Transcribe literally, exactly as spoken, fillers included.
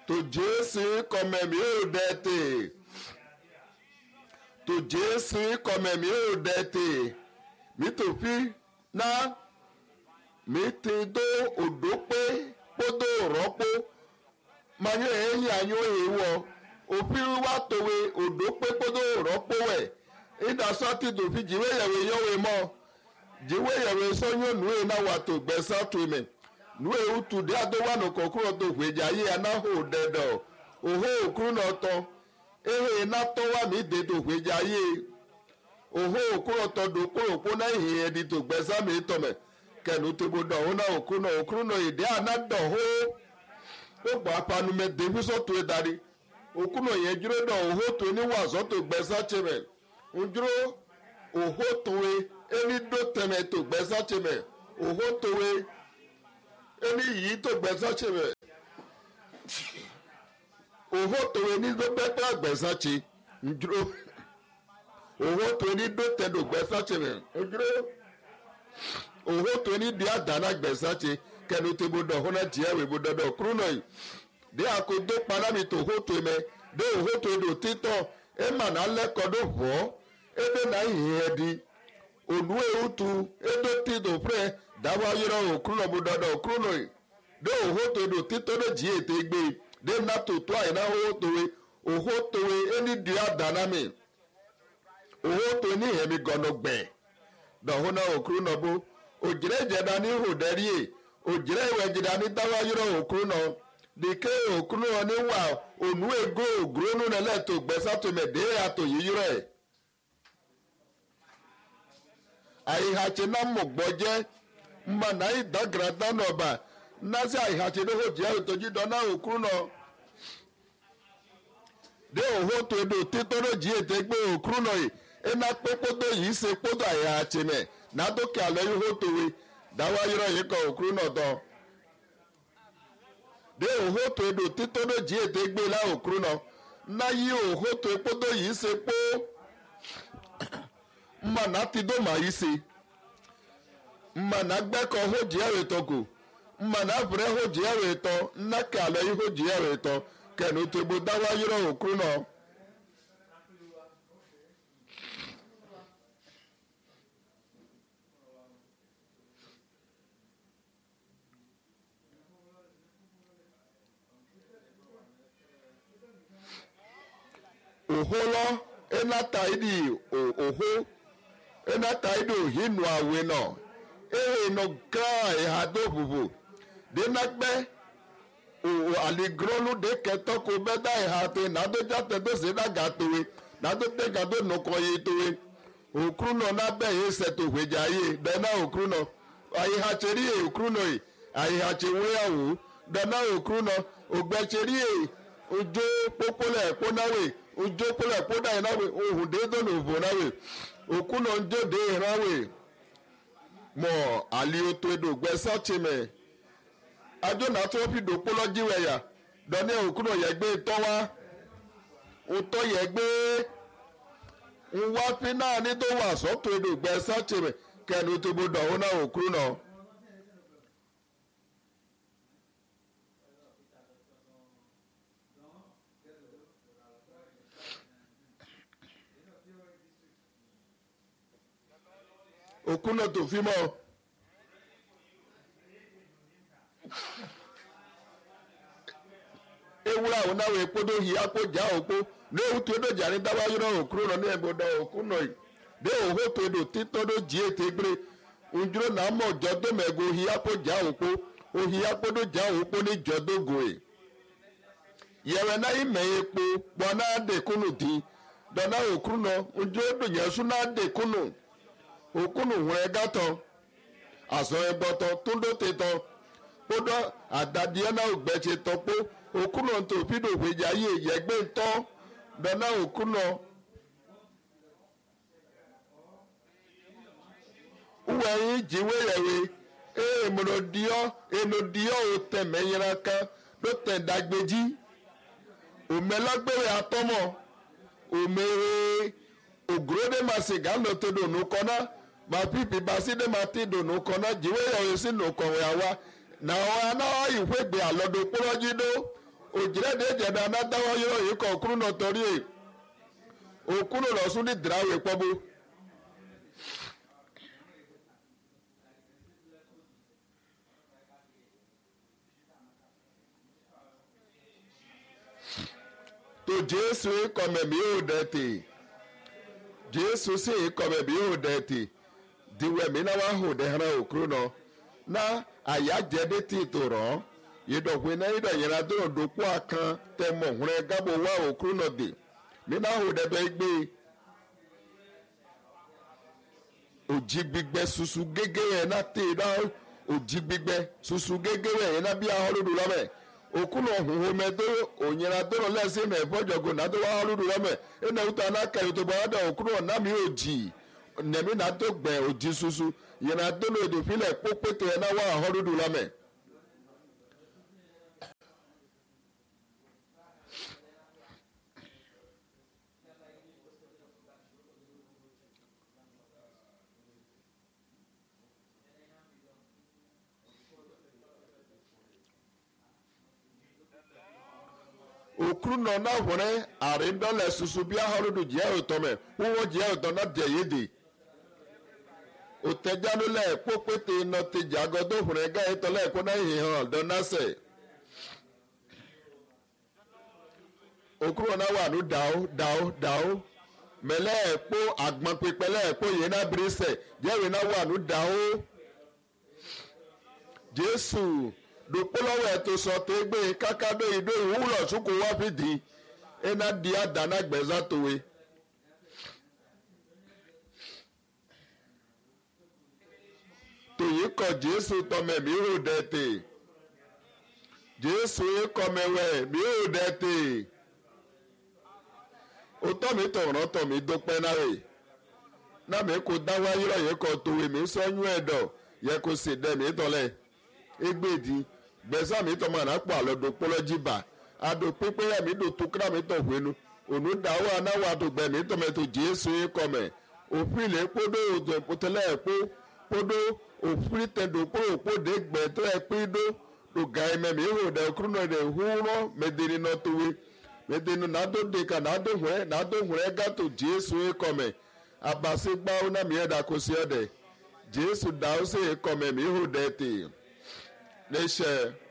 to Jésus comme mieux d'être to Jésus comme mieux d'être mi to fi na mi ti do odo pe podo ropo manyo eyin anyo ewo òfin wa tòwe òdò pé kódó rọ́pò wẹ̀ ìdásọ́ ti dòfin jíwé yẹ̀wé yọ̀wé mọ́ jíwé yẹ̀wé sọ́yún nùwé náà wà tó gbẹ̀sán tùmẹ̀ nùwé utu dé adówánù kọ̀ọ̀kúrọ̀ tó fèjà yé anáhò dẹ̀dọ̀ òhó òkúrú náà tán ehe iná tó wà mí dé tó fèjà yé òhó òkúrọ̀ tán dòkúrò kó náà ìhìn ẹ̀dí tó gbẹ̀sán mi tọ̀mẹ̀ kẹ̀nu tó gbọdọ̀ òhún náà òkúrú náà òkúrú náà ìdí àná dọ̀ hó ó gbọ́ apanumẹ̀ dèbísọ̀ tó ẹ̀ darí okuno yẹn dúró dán òhó tó níwàzọ́ tó gbẹ́sán tìmẹ̀ ń dúró òhó tówe ẹni dó tẹ̀mẹ̀ tó gbẹ́sán tìmẹ̀ òhó tówe ẹni yìí tó gbẹ́sán tìmẹ̀ òhó tówe ní dó pẹ́pẹ́ gbẹ́sán tì ń dúró òhó tó ní dó tẹ̀ tó gbẹ́sán tìmẹ̀ ń dúró òhó tó ní di àdáná gbẹ́sán tì kẹnu tó bó dán hóná tiẹ̀ wé bó dán kúrú náà yìí de akodo panami to hoto me de hoto do tito e mana leko do vo e de na yedi onu e utu e do tido pre dawa yiro okruno budodo okruno de hoto do tito do ji ete gbe de na to to ai na hoto we o hoto we eni dia danami o hoto ni hemi gono gbe do hona okruno bo ojire je da ni ho derie ojire we je da ni dawa yiro okruno dike okunu oni wa onu ego ogronu nele to gbesa to me de ato yiyiro e ai ha che na mo gboje mma na idagra dan oba na si ai ha che do ho je to ji do na okunu no de oho to do titoro ji ete gbe okunu no e e na popodo yi se podo ai ha che me na do ke alo yo to we dawa yiro yi ko okunu no do de òhó tó edo títọ́dọ̀ jí ètè gbé láòkúrú náà ná yí òhó tó ekpódó yìí ṣe pó mma na ti dó mà yìí ṣe mma na gbẹ́kọ̀ hó jí ẹ̀rẹ̀ tọ́ kù mma na fúrẹ́ hó jí ẹ̀rẹ̀ tọ́ ná kẹ́ àlọ́ yìí hó jí ẹ̀rẹ̀ tọ́ kẹ́nu tó gbó dáwà yírọ̀ òkúrú náà. òhólọ́ ẹnata ìdí òhó ẹnata ìdí òhìnú àwẹ̀ náà èrè nà gán ẹ̀hà tó bùbù dénagbẹ́ òhò àlìgírọ́lù dẹ́kẹ̀tọ́ kò bẹ́dá ẹ̀hà tẹ nàdójá tẹ̀dó sẹ́dàgà tòwe nàdójá tó nùkọ́ yé tòwe òkúrú náà nábẹ́ yé sẹ̀tò òhèjà yé dẹ́nà òkúrú náà àyíhàtsẹ̀rí yé òkúrú náà yé àyíhàtsẹ̀ wéyàwó dẹ́nà òkúrú náà ògbẹ́tsẹ̀rí yé ojú pópólẹ̀ kónáwé ojú pópólẹ̀ kódà yìí náwé ohun déédéé òfò náwé òkú náà ń jóde ìrànwé mọ àlìoto èdò gbẹ́sán tìmẹ̀ ajó náà tó fi dòpó lọ́jíwẹ̀ yà dọ́ní òkú náà yẹ gbé tọ́ wá òtọ́ yẹ gbé nwa fi náà ní tó wà sọ́tò èdò gbẹ́sán tìmẹ̀ kẹ́ni tó bó dọ̀ ọ́n náà òkú náà. òkúnà tó fi mọ́ ewúrẹ́ àwọn náà wọ́n ekpodo yìí akpọ̀jà òkú ní ewu tó dòjà ní dábàá yọrọ òkúrò náà ní ẹ̀bùdó òkúnà yìí dé òhó tó dò títọ́ dó jí ètè gbére ǹdúró náà mọ̀ ọjọ́ tó mẹ́gbẹ́ òhì akpọ̀jà òkú òhì akpọ̀dọ̀ jà òkú ní jọ́dógò yìí yẹ̀rẹ̀ náà yìí mẹ́yẹ epo pọ̀ náà dẹ̀kúnù dín dọ̀nà òkúrò náà ǹdúró dònyẹ̀sùn náà dẹ̀kúnù okunu hwere gatọ azọ ẹgbọtọ túndótetọ kpọdọ àdàdìẹ náà gbẹtsẹ tọkpọ okunu ntọ pido wẹdza yẹ yẹgbẹ ntọ dọnà okunu wẹyin dziwé yẹwé eye mọdọdiọ enodiọ otẹmẹ yẹra kan ló tẹ dàgbẹdzi òmẹlẹgbẹwẹ atọmọ òmẹwé ògúrò dé ma sì gà lọ tó dònú kọ́nà ma pípì bá sí dé ma ti dònú kọ́nà jíwé yẹ̀wé sí nù kọ̀wé àwa náà náà ìwé gbé àlọ́dọ̀ kúrọ́jì dó òjìlẹ̀ dé jẹ̀dá náà dáwọ́ yọ̀rọ̀ yìí kọ̀ kúrú náà torí ẹ̀ òkúrò lọ́sùn ní dìráwé pọ́bó. tó Jésù kọ̀mẹ̀mí ò dẹ̀tì Jésù sì kọ̀mẹ̀mí ò dẹ̀tì diwẹ̀mí náà wà hù dẹ̀hẹ́rẹ́ òkúrò náà náà àyájẹ́dẹ́ tì tó rọ̀ yìdọ̀gbìn náà yìdọ̀ yẹn adúrò dòpọ̀ àkàn tẹ̀ mọ̀ hùrẹ́ gábò wà òkúrò náà dè mí náà hù dẹ̀bẹ̀ gbé òjì gbígbẹ susu gégé yẹn náà tè náà òjì gbígbẹ susu gégé yẹn náà bí ahọ́lódù lọ́mẹ̀ òkúrò ọ̀hún mẹ́tò òyìnbó adúrò lẹ́sìn mẹ́ bọ́jọ̀gùn náà tó wà ahọ́lódù lọ́mẹ̀ ẹnna wúta náà kẹyìn tó bọ̀ ọ́dà òkúrò náà mi òjì nẹ̀mí náà tó gbẹ òjì susu yẹn náà tó lòdì fílẹ̀ pópétè yẹn náà wà ahọ́lódù lọ́mẹ̀. òkúrú nọ náà wọ̀rẹ́ àríndọ́lẹ̀ susu bí ahọ́rọ́dù jẹ́ òtọ́ mẹ́ wọ́wọ́ jẹ́ òtọ́ náà jẹ́ yéde òtẹ́jánulẹ̀ pópété iná tẹ̀jà agọ́dọ̀ wọ̀rẹ́ gáyé tọ́lẹ̀ ẹ̀kọ́ náà yìí hàn dọ́násẹ̀ òkúrú náà wà ní dàó dàó dàó mẹ́lẹ́ ẹ̀kọ́ àgbọn pípẹ́lẹ́ ẹ̀kọ́ yìí náà bírísẹ̀ jẹ́rìí náà wà ní dàó Jésù dòpolówó ẹ̀tọ́ sọ tó gbé kákádó ìdó ìwúlọ̀ sókò wá fìdí iná di àdáná gbẹ̀zá tòwe. tòyí kọ Jésù tọmẹ mi ò dẹ̀tẹ̀ Jésù kọmẹwẹ mi ò dẹ̀tẹ̀ òtọ́ mi tọ̀rọ̀ tọ̀ mi dópẹ́ náà rè náà mi kò dáwọ́ ayúrọ̀ yẹn kọ tòwe mi sọ́yún ẹ̀dọ̀ yẹ kó sì dẹ̀ mi tọ́lẹ̀ égbèdì gbẹ̀sàmì tọ́ máa nàpọ̀ àlọ́dọ̀ pọ́lọ́jì bá àdó pípé ẹ̀mí dò tó kíra mi tọ̀ wẹ́nu ònú dáwọ́ anáwó àdògbẹ̀ mi tọ́ mẹ́tò Jésù yín kọ́mẹ̀ òfin lè kpódó òtẹ́lẹ̀ ẹ̀kpó kpódó òfin tẹ̀dọ̀ kpó òkpódé gbẹ̀tọ́ ẹ̀kpé dó dò gà ẹ̀mẹ̀ mi hó dẹ̀ kúrú náà dẹ̀ húrọ́ mẹ́dẹ́ni náà tó wé mẹ́dẹ́ni nàdó dèkà nàdó hùrẹ́ nàdó hùrẹ́ gàtò Jésù yín kọ́mẹ̀ àbàṣe gbáwó náà mi ẹ̀dá kó sí ọ̀dẹ̀ Jésù dáwọ́ sí yín kọ́mẹ̀ mi hó dẹ̀ tè. Nation